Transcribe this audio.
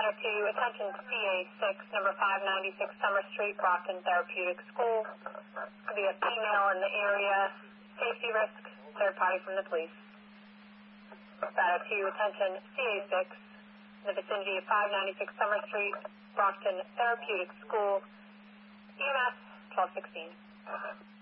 Matter to attention CA6, number 596 Summer Street, Brockton Therapeutic School. Could be a female in the area. Safety risk, third party from the police. Matter to attention CA6, in the vicinity of 596 Summer Street, Brockton Therapeutic School. EMS 1216.